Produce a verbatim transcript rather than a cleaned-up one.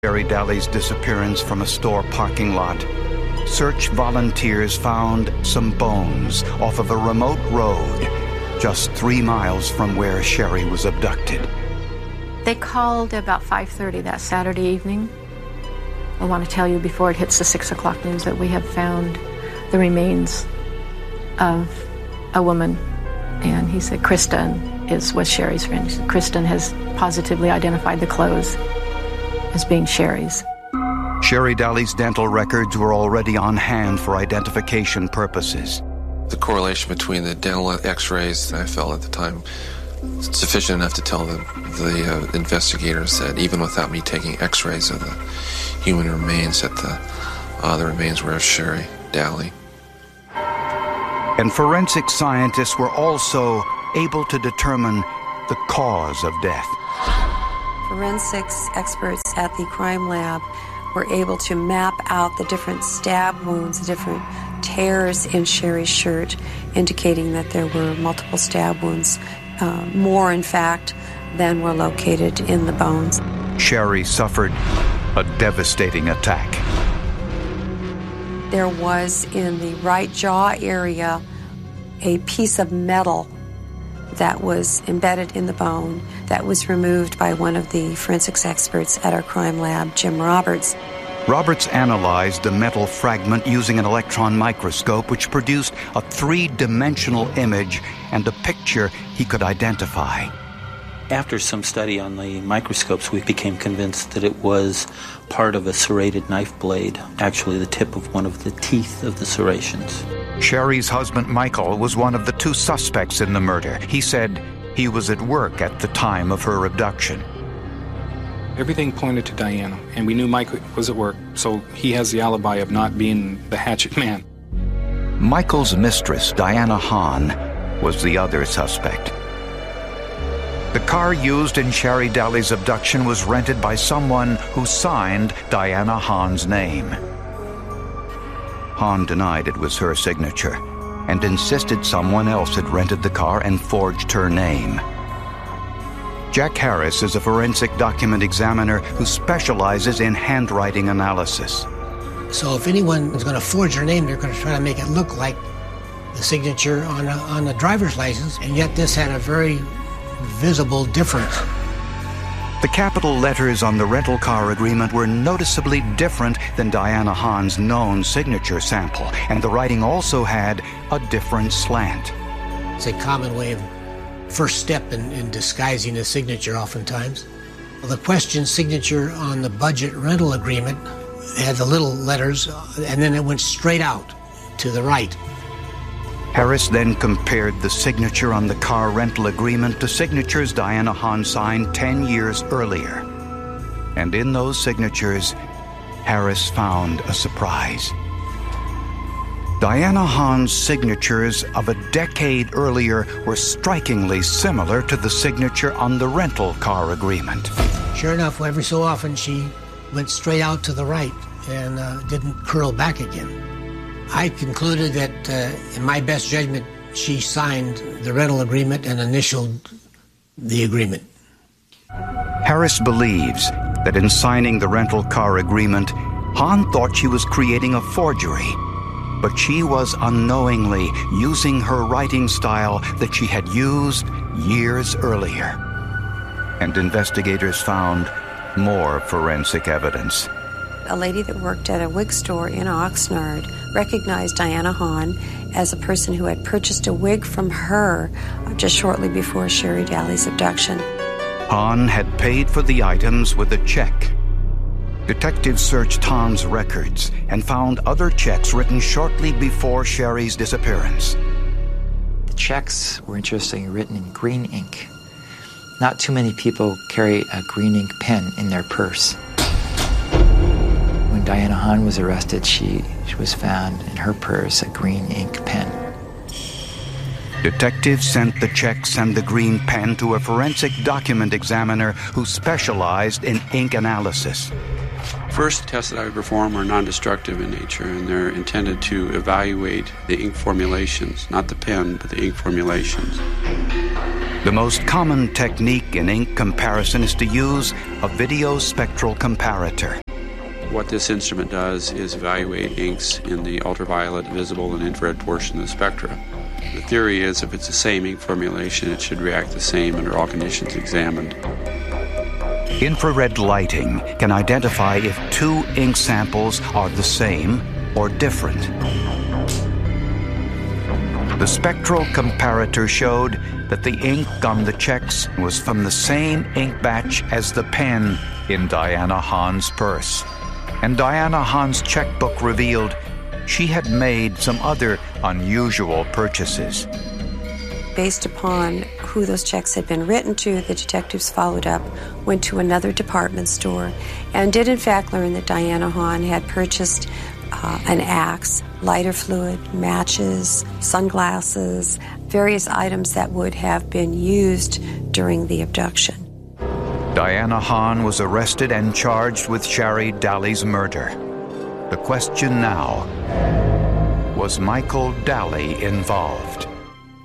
Sherry Daly's disappearance from a store parking lot, search volunteers found some bones off of a remote road just three miles from where Sherry was abducted. They called about five thirty that Saturday evening. I want to tell you before it hits the six o'clock news that we have found the remains of a woman. And he said Kristen is was Sherry's friend. Kristen has positively identified the clothes as being Sherry's. Sherry Daly's dental records were already on hand for identification purposes. The correlation between the dental x-rays, I felt at the time, sufficient enough to tell the, the uh, investigators that even without me taking x-rays of the human remains, that the, uh, the remains were of Sherry Daly. And forensic scientists were also able to determine the cause of death. Forensics experts at the crime lab were able to map out the different stab wounds, the different tears in Sherry's shirt, indicating that there were multiple stab wounds, uh, more in fact than were located in the bones. Sherry suffered a devastating attack. There was in the right jaw area a piece of metal that was embedded in the bone that was removed by one of the forensics experts at our crime lab, Jim Roberts. Roberts analyzed the metal fragment using an electron microscope, which produced a three-dimensional image and a picture he could identify. After some study on the microscopes, we became convinced that it was part of a serrated knife blade, actually the tip of one of the teeth of the serrations. Sherry's husband, Michael, was one of the two suspects in the murder. He said he was at work at the time of her abduction. Everything pointed to Diana, and we knew Mike was at work, so he has the alibi of not being the hatchet man. Michael's mistress, Diana Hahn, was the other suspect. The car used in Sherry Daly's abduction was rented by someone who signed Diana Hahn's name. Hahn denied it was her signature and insisted someone else had rented the car and forged her name. Jack Harris is a forensic document examiner who specializes in handwriting analysis. So if anyone is going to forge her name, they're going to try to make it look like the signature on a, on a driver's license, and yet this had a very visible difference. The capital letters on the rental car agreement were noticeably different than Diana Hahn's known signature sample, and the writing also had a different slant. It's a common way of first step in, in disguising a signature oftentimes. Well, the question signature on the budget rental agreement had the little letters, and then it went straight out to the right. Harris then compared the signature on the car rental agreement to signatures Diana Hahn signed ten years earlier. And in those signatures, Harris found a surprise. Diana Hahn's signatures of a decade earlier were strikingly similar to the signature on the rental car agreement. Sure enough, every so often she went straight out to the right and uh, didn't curl back again. I concluded that, uh, in my best judgment, she signed the rental agreement and initialed the agreement. Harris believes that in signing the rental car agreement, Hahn thought she was creating a forgery, but she was unknowingly using her writing style that she had used years earlier. And investigators found more forensic evidence. A lady that worked at a wig store in Oxnard recognized Diana Hahn as a person who had purchased a wig from her just shortly before Sherry Daly's abduction. Hahn had paid for the items with a check. Detectives searched Hahn's records and found other checks written shortly before Sherry's disappearance. The checks were interestingly written in green ink. Not too many people carry a green ink pen in their purse. When Diana Hahn was arrested, she, she was found in her purse a green ink pen. Detectives sent the checks and the green pen to a forensic document examiner who specialized in ink analysis. First tests that I would perform are non-destructive in nature, and they're intended to evaluate the ink formulations, not the pen, but the ink formulations. The most common technique in ink comparison is to use a video spectral comparator. What this instrument does is evaluate inks in the ultraviolet, visible, and infrared portion of the spectra. The theory is if it's the same ink formulation, it should react the same under all conditions examined. Infrared lighting can identify if two ink samples are the same or different. The spectral comparator showed that the ink on the checks was from the same ink batch as the pen in Diana Hahn's purse. And Diana Hahn's checkbook revealed she had made some other unusual purchases. Based upon who those checks had been written to, the detectives followed up, went to another department store, and did in fact learn that Diana Hahn had purchased uh, an axe, lighter fluid, matches, sunglasses, various items that would have been used during the abduction. Diana Hahn was arrested and charged with Shari Daly's murder. The question now, was Michael Daly involved?